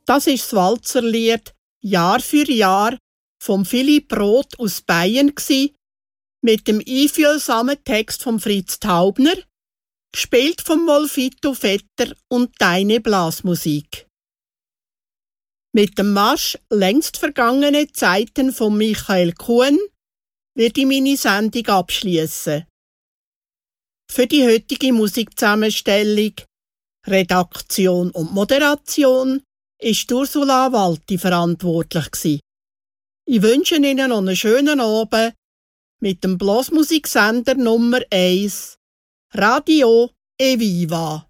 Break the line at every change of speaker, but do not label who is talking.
Das ist das Walzerlied «Jahr für Jahr» vom Philipp Roth aus Bayern mit dem einfühlsamen Text von Fritz Taubner, gespielt vom Wolfito Vetter und Deine Blasmusik. Mit dem Marsch «Längst vergangene Zeiten» von Michael Kuhn werde ich meine Sendung abschließen. Für die heutige Musikzusammenstellung, Redaktion und Moderation ist Ursula Walti verantwortlich. Ich wünsche Ihnen noch einen schönen Abend mit dem Blasmusiksender Nummer 1, Radio Eviva.